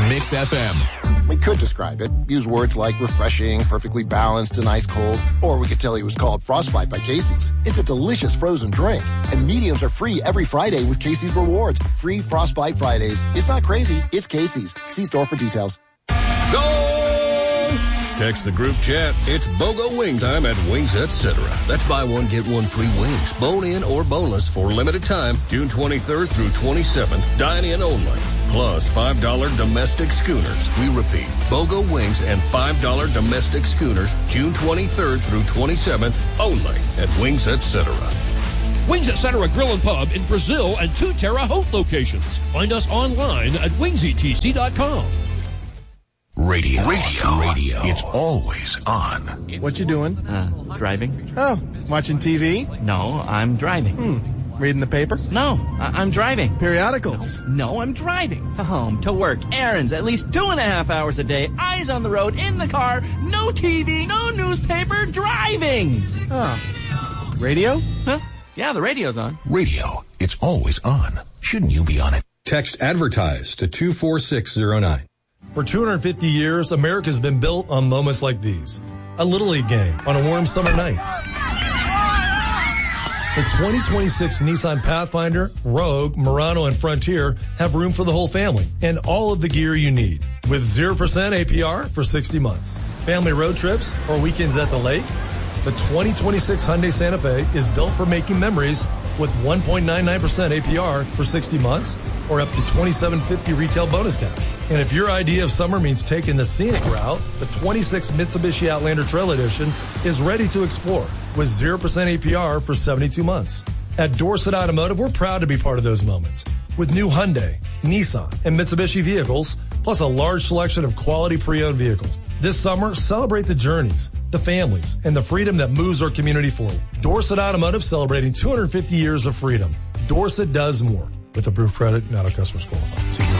Mix FM. We could describe it, use words like refreshing, perfectly balanced, and ice cold, or we could tell you it was called Frostbite by Casey's. It's a delicious frozen drink, and mediums are free every Friday with Casey's Rewards. Free Frostbite Fridays. It's not crazy, it's Casey's. See store for details. Go! Text the group chat. It's BOGO wing time at Wings Etc. That's buy one, get one free wings. Bone-in or boneless for limited time, June 23rd through 27th. Dine-in only. Plus $5 domestic schooners. We repeat, BOGO wings and $5 domestic schooners, June 23rd through 27th, only at Wings Etc. Wings Etc. Grill and Pub in Brazil and 2 Terre Haute locations. Find us online at wingsetc.com. Radio. It's always on. What you doing? Driving. Oh, watching TV? No, I'm driving. Reading the paper? No, I'm driving. Periodicals? No, I'm driving. To home, to work, errands, at least 2.5 hours a day, eyes on the road, in the car, no TV, no newspaper, driving. Oh. Radio? Huh? Yeah, the radio's on. Radio. It's always on. Shouldn't you be on it? Text ADVERTISE to 24609. For 250 years, America's been built on moments like these. A Little League game on a warm summer night. The 2026 Nissan Pathfinder, Rogue, Murano, and Frontier have room for the whole family and all of the gear you need. With 0% APR for 60 months. Family road trips or weekends at the lake. The 2026 Hyundai Santa Fe is built for making memories with 1.99% APR for 60 months or up to $2,750 retail bonus cash. And if your idea of summer means taking the scenic route, the 26 Mitsubishi Outlander Trail Edition is ready to explore with 0% APR for 72 months. At Dorset Automotive, we're proud to be part of those moments with new Hyundai, Nissan, and Mitsubishi vehicles, plus a large selection of quality pre-owned vehicles. This summer, celebrate the journeys, the families, and the freedom that moves our community forward. Dorset Automotive celebrating 250 years of freedom. Dorset does more. With approved credit, not all customers qualify. See you.